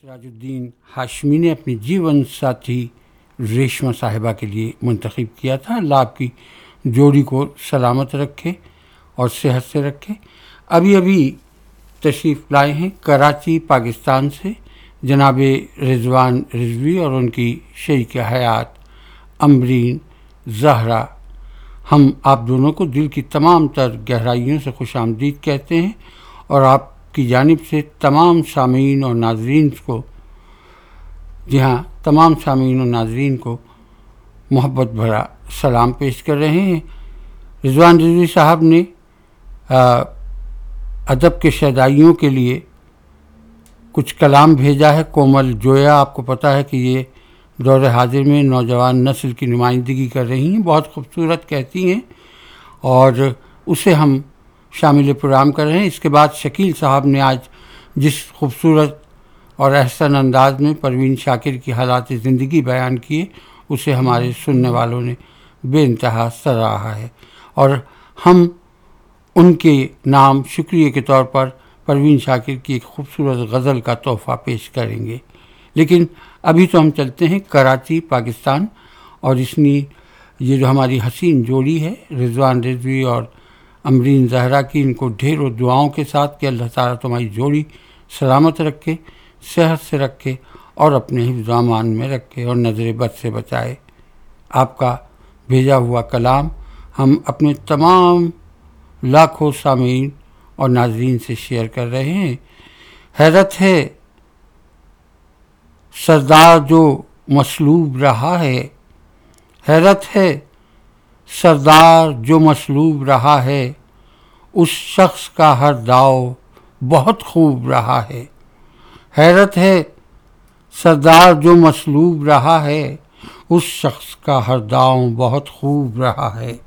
سراج الدین ہاشمی نے اپنی جیون ساتھی ریشما صاحبہ کے لیے منتخب کیا تھا۔ اللہ آپ کی جوڑی کو سلامت رکھے اور صحت سے رکھے۔ ابھی تشریف لائے ہیں کراچی پاکستان سے جناب رضوان رضوی اور ان کی شریک حیات امبرین زہرا۔ ہم آپ دونوں کو دل کی تمام تر گہرائیوں سے خوش آمدید کہتے ہیں اور آپ کی جانب سے تمام سامعین اور ناظرین کو تمام سامعین اور ناظرین کو محبت بھرا سلام پیش کر رہے ہیں۔ رضوان رضوی صاحب نے ادب کے شیدائیوں کے لیے کچھ کلام بھیجا ہے۔ کومل جویا، آپ کو پتہ ہے کہ یہ دور حاضر میں نوجوان نسل کی نمائندگی کر رہی ہیں، بہت خوبصورت کہتی ہیں اور اسے ہم شامل پروگرام کر رہے ہیں۔ اس کے بعد شکیل صاحب نے آج جس خوبصورت اور احسن انداز میں پروین شاکر کی حالات زندگی بیان کیے اسے ہمارے سننے والوں نے بے انتہا سراہا ہے اور ہم ان کے نام شکریہ کے طور پر پروین شاکر کی ایک خوبصورت غزل کا تحفہ پیش کریں گے۔ لیکن ابھی تو ہم چلتے ہیں کراچی پاکستان اور یہ جو ہماری حسین جوڑی ہے رضوان رضوی اور امبرین زہرا کی، ان کو ڈھیروں دعاؤں کے ساتھ کہ اللہ تعالیٰ تمہاری جوڑی سلامت رکھے، صحت سے رکھے اور اپنے حفظ و امان میں رکھے اور نظر بد سے بچائے۔ آپ کا بھیجا ہوا کلام ہم اپنے تمام لاکھوں سامعین اور ناظرین سے شیئر کر رہے ہیں۔ حیرت ہے سردار جو مصلوب رہا ہے، حیرت ہے سردار جو مصلوب رہا ہے، اس شخص کا ہر داؤ بہت خوب رہا ہے۔ حیرت ہے سردار جو مصلوب رہا ہے، اس شخص کا ہر داؤ بہت خوب رہا ہے۔